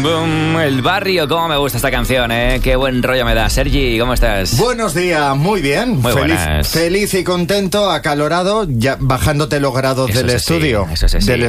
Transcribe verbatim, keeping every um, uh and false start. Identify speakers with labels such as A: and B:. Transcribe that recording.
A: boom. El barrio, cómo me gusta esta canción, ¿eh? Qué buen rollo me da. Sergi, ¿cómo estás?
B: Buenos días, muy bien.
A: Muy
B: feliz,
A: buenas.
B: feliz y contento, acalorado, ya bajándote los grados
A: Eso
B: del
A: es así,
B: estudio.
A: eso es así.
B: Del